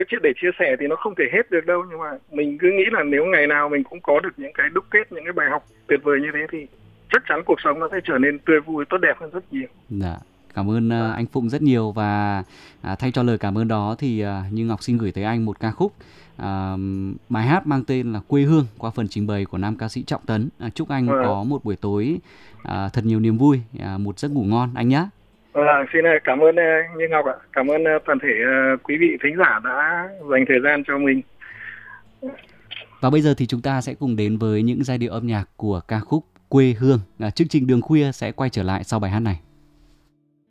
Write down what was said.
Để chia sẻ thì nó không thể hết được đâu, nhưng mà mình cứ nghĩ là nếu ngày nào mình cũng có được những cái đúc kết, những cái bài học tuyệt vời như thế thì chắc chắn cuộc sống nó sẽ trở nên tươi vui, tốt đẹp hơn rất nhiều. Dạ. Cảm ơn anh Phụng rất nhiều, và thay cho lời cảm ơn đó thì Như Ngọc xin gửi tới anh một ca khúc, bài hát mang tên là Quê Hương qua phần trình bày của nam ca sĩ Trọng Tấn. Chúc anh Và có một buổi tối thật nhiều niềm vui, một giấc ngủ ngon anh nhé. xin cảm ơn Như Ngọc ạ, cảm ơn toàn thể quý vị thính giả đã dành thời gian cho mình. Và bây giờ thì chúng ta sẽ cùng đến với những giai điệu âm nhạc của ca khúc Quê Hương. Chương trình Đường Khuya sẽ quay trở lại sau bài hát này.